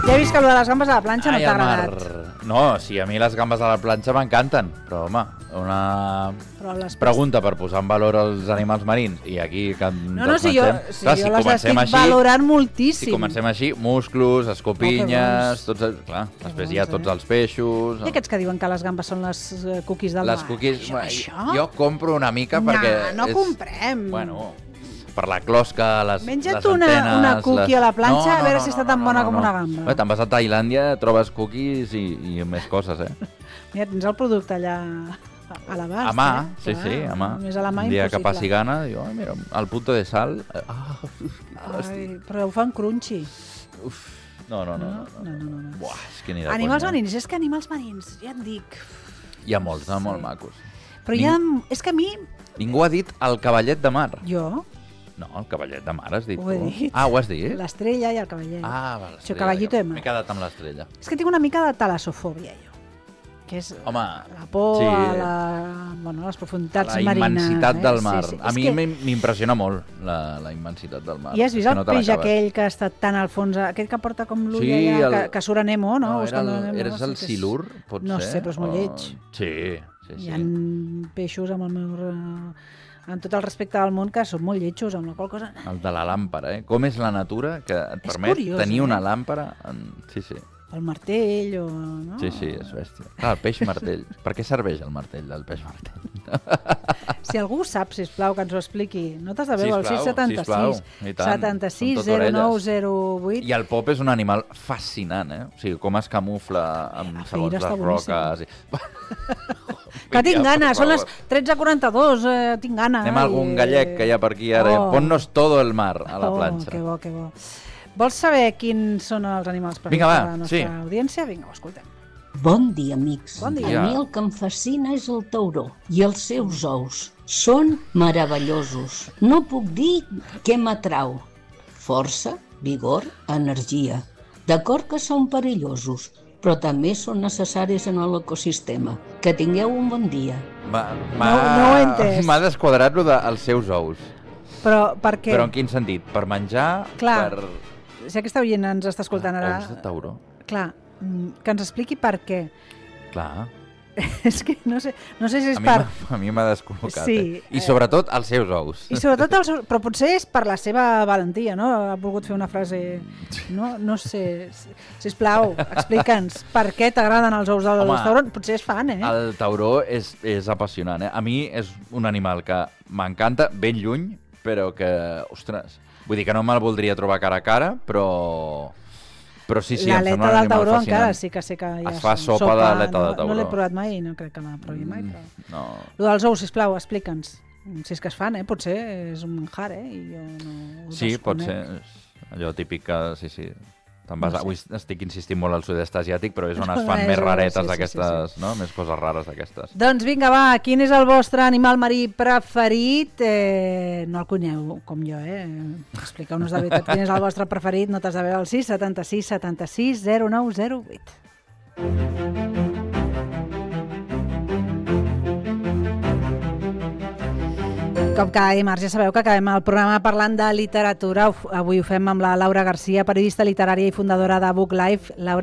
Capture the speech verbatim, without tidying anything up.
Ja he vist que el de les gambes a la planxa Ai, no t'ha el mar. agradat. No, sí, a mi les gambes a la planxa m'encanten, però home, una Però les... pregunta per posar en valor els animals marins i aquí que No, ens no, els si jo, mengem. si Clar, jo si les comencem estic així, valorant si moltíssim. comencem així, musclos, escopinyes, bons. tots, els- clar, Que després bons, hi ha eh? tots els peixos. I aquests que diuen que les gambes són les eh, cookies del Les mar. cookies, Això, bueno, això? jo compro una mica No, perquè... no és, comprem. Bueno, per la closca, les, Menja't les una- antenes... una cookie les... a la planxa, a veure si està tan bona com una gamba. Bé, te'n vas a Tailàndia, trobes cookies i, i més coses, eh? Mira, tens el producte allà a l'abast. A mà, eh? sí, Clar, sí, a mà. Més a la mà Un dia que impossible. passi gana, diu, oh, mira, el punto de sal... Ah, Ai, però ho fan crunchy. uf, no, no, no. no, No, no, no, no. Buah, és que ni de Animals conya. marins, és que animals marins, ja et dic. Hi ha molts, no? Molt Sí. macos. Però hi ha... És que a mi... Ningú ha dit el cavallet de mar. Jo, No, el cavallet de mar has dit Ho he tu. dit. Ah, ho has dit? l'estrella i el cavallet. Ah, va, Això, l'estrella. caballito de mar. M'he quedat amb l'estrella. És que tinc una mica de talassofòbia, jo. Que és Home, la por sí. a la, bueno, les profunditats La marines. immensitat eh? del mar. Sí, sí. A És mi que... m'im- m'impressiona molt la, la immensitat del mar. I has És vist que el no te peix l'acabes. aquell que ha estat tan al fons, aquell que porta com l'ull Sí, allà, el- que, que surt a Nemo, no? No, era Buscant a el, Nemo, eres sí el que és- silur, pot No ser? sé, però és molt O- lleig. Sí, sí, sí. Hi ha peixos amb el meu... re- amb tot el respecte del món que són molt lletjos, amb la qual cosa... El de la làmpara, eh? Com és la natura que et És permet curiós, tenir eh? una làmpara... En... Sí, sí. El martell o... No? Sí, sí, és bèstia. Ah, el peix martell. Per què serveix el martell del peix martell? Si algú sap, sisplau, que ens ho expliqui. Notes de veu al Sisplau, sis setanta sis, sisplau, i tant. setanta-sis, Són tot zero nou orelles. zero vuit. I el pop és un animal fascinant, eh? O sigui, com es camufla amb La segons fira està les roques. I... Que tinc Ja, gana, per són les favor. tretze quaranta-dos, eh, tinc gana. Anem a algun i- gallec que hi ha per aquí ara. Oh. Pon-nos todo el mar a la Oh, planxa. que bo, que bo. Vols saber quins són els animals preferits Vinga, va, de la nostra sí. audiència? Vinga, ho escoltem. Bon dia, amics. Bon dia. A mi el que em fascina és el tauró i els seus ous. Són meravellosos. No puc dir què m'atrau. Força, vigor, energia. D'acord que són perillosos, però també són necessaris en l'ecosistema. Que tingueu un bon dia. M'ha No- no ho he entès. m'ha desquadrat lo dels seus ous. Però per què? Però en quin sentit? Per menjar? Clar. Per... Si aquesta oient ens està escoltant ara... Ous de tauró. Clar, mm, que ens expliqui per què. Clar. És que no sé, no sé si és A mi per... m'ha- a mi m'ha descol·locat. Sí, eh? I eh. sobretot els seus ous. I sobretot els... Però potser és per la seva valentia, no? Ha volgut fer una frase... No, no sé. Sisplau, explica'ns per què t'agraden els ous dels Home, taurons. Potser és fan, eh? El tauró és, és apassionant. Eh? A mi és un animal que m'encanta, ben lluny, però que, ostres, vull dir que no me'l voldria trobar cara a cara, però... Però sí, sí, em sembla L'aleta un del animal tauró fascinant. encara sí que sé que ja Es fa és sopa d'aleta no, de tauró. No l'he provat mai i no crec que la provi mai, però... No. Lo dels ous, sisplau, explica'ns. Si és que es fan, eh? Potser és un manjar, eh? I jo no ho Sí, pot desconec. ser. És allò típic que, sí, sí. Te'n vas No a... sé. Avui estic insistint molt al sud-est asiàtic, però és on es fan És més on- raretes sí, sí, d'aquestes, sí, no? Més coses rares d'aquestes. Doncs vinga, va, quin és el vostre animal marí preferit? Eh, no el cunyeu, com jo, eh? Expliqueu-nos de veritat quin és el vostre preferit. Notes de veu al sis setanta-sis setanta-sis zero nou zero vuit. Com cada dimarts, ja sabeu que acabem el programa parlant de literatura. Avui ho fem amb la Laura Garcia, periodista literària i fundadora de Book Life. Laura,